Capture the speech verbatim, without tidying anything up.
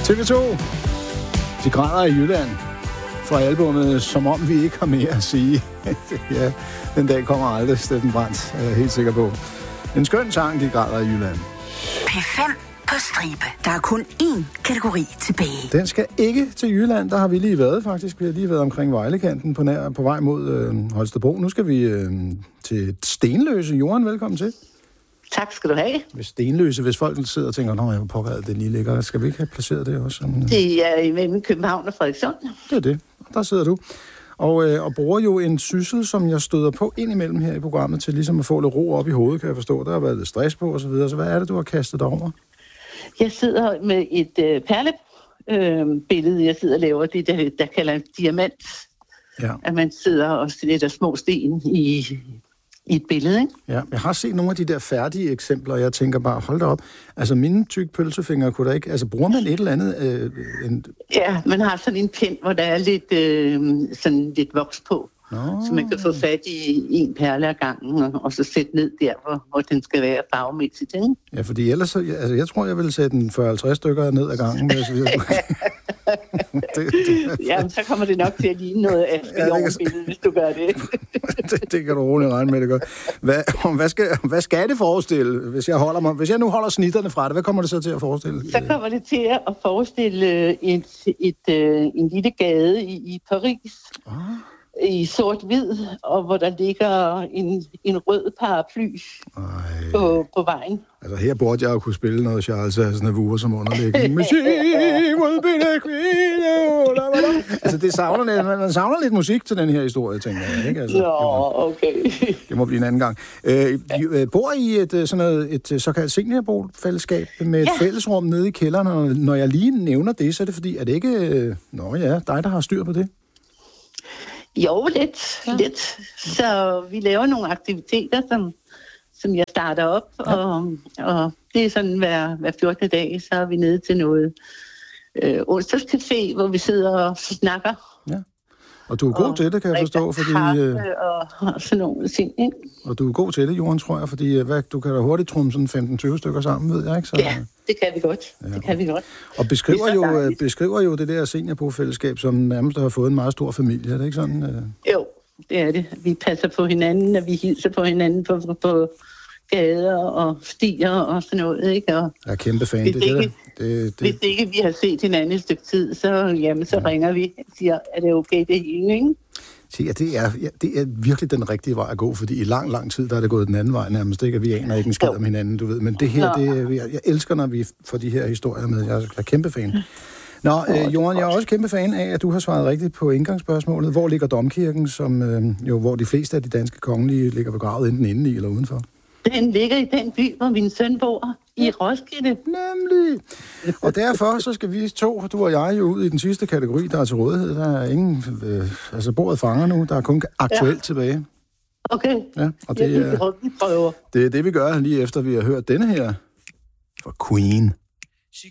T V to. De græder i Jylland fra albummet, som om vi ikke har mere at sige. Ja, den dag kommer aldrig, Steffen Brandt, er jeg helt sikker på. En skøn sang, De græder i Jylland. P fem på stribe. Der er kun én kategori tilbage. Den skal ikke til Jylland. Der har vi lige været, faktisk. Vi har lige været omkring Vejlekanten på, nær, på vej mod øh, Holstebro. Nu skal vi øh, til Stenløse. Jorden, velkommen til. Tak skal du have. Ved Stenløse, hvis folk sidder og tænker, nå, jeg var pågredet, den lige ligger. Skal vi ikke have placeret det også? Sådan, øh? Det er imellem København og Frederikssund. Det er det. Der sidder du. Og, øh, og bruger jo en syssel, som jeg støder på indimellem her i programmet, til ligesom at få lidt ro op i hovedet, kan jeg forstå. Der har været lidt stress på og så videre. Så hvad er det, du har kastet dig over? Jeg sidder med et øh, perlebillede, øh, jeg sidder og laver. Det, der, der kalder en diamant. Ja. At man sidder og sætter små sten i, i et billede, ikke? Ja, jeg har set nogle af de der færdige eksempler, og jeg tænker bare, hold da op. Altså, mine tykke pølsefingre kunne da ikke... Altså, bruger man et eller andet... Øh, en... Ja, man har sådan en pind, hvor der er lidt, øh, sådan lidt voks på. Nå. Så man kan få fat i en perle ad gangen, og, og så sætte ned der, hvor, hvor den skal være farvemæssigt, ikke? Ja, fordi ellers... Så, altså, jeg tror, jeg vil sætte en fyrre til halvtreds stykker ned ad gangen. Hvis vi... det, det Jamen, så kommer det nok til at ligne noget af spionbilledet, hvis du gør det. det. Det kan du roligt regne med, det gør. Hvad, hvad, skal, hvad skal det forestille, hvis jeg, holder mig, hvis jeg nu holder snitterne fra det? Hvad kommer det så til at forestille? Så kommer det til at forestille et, et, et, en lille gade i, i Paris. Ah. I sort-hvid, og hvor der ligger en, en rød paraply på, på vejen. Altså her burde jeg jo kunne spille noget Charles Aznavour som underlægning. Altså det savner, man savner lidt musik til den her historie, tænker jeg, ikke? Altså, Nå, okay. Det må blive en anden gang. Øh, bor I et, sådan noget, et såkaldt seniorboligfællesskab med et ja. fællesrum nede i kælderen, og når jeg lige nævner det, så er det fordi, er det ikke... Nå ja, dig, der har styr på det? Jo, lidt, ja. lidt. Så vi laver nogle aktiviteter, som, som jeg starter op, ja. og, og det er sådan hver, hver fjortende dag, så er vi nede til noget øh, onsdagscafé, hvor vi sidder og snakker. Ja. Og du er god og til det, kan jeg forstå, fordi... Og, og sådan nogle ting, ikke? Og du er god til det, Jorden, tror jeg, fordi hvad, du kan da hurtigt trumme sådan femten til tyve stykker sammen, ved jeg, ikke? Så, ja, det kan vi godt. Ja. Det kan vi godt. Og beskriver jo, beskriver jo det der seniorbofællesskab, som nærmest har fået en meget stor familie, er det ikke sådan? Uh... Jo, det er det. Vi passer på hinanden, og vi hilser på hinanden på, på, på gader og stier og sådan noget, ikke? Og jeg er kæmpe fan. Hvis det, ikke, det, det, det... hvis ikke vi har set hinanden et stykke tid, så, jamen, så ja. ringer vi og siger, er det okay, det hele, ikke? Se, ja, det, er, ja, det er virkelig den rigtige vej at gå, fordi i lang, lang tid, der er det gået den anden vej nærmest, ikke? At vi aner ikke en skid om hinanden, du ved. Men det her, det, jeg, jeg elsker, når vi får de her historier med. Jeg er kæmpe fan. Nå, øh, Jorden, jeg er også kæmpe fan af, at du har svaret rigtigt på indgangsspørgsmålet. Hvor ligger Domkirken, som, øh, jo, hvor de fleste af de danske kongelige ligger begravet, enten inde i eller udenfor? Den ligger i den by, hvor min søn bor, i Roskilde. Nemlig. Og derfor så skal vi to, du og jeg, jo ud i den sidste kategori, der er til rådighed. Der er ingen, øh, altså bordet fanger nu, der er kun aktuelt ja. tilbage. Okay. Ja, og det, er, det er det, vi gør lige efter, vi har hørt denne her fra Queen.